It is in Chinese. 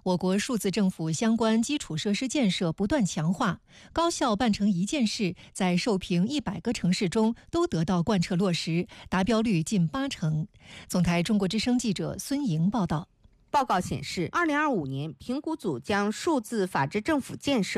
我国数字政府相关基础设施建设不断强化，高效办成一件事在受评100个城市中都得到贯彻落实，达标率近80%。总台中国之声记者孙莹报道。 报告显示，2025年评估组将数字法治政府建设